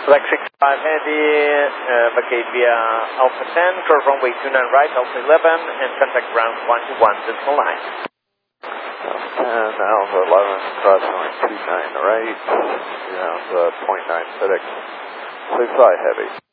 Flex 65 Heavy, vacate via Alpha 10, curve runway 29 right, Alpha 11, and contact ground 121 decimal 9. Alpha 10, Alpha 11, cross runway 29 right, ground .9 FedEx 65 Heavy.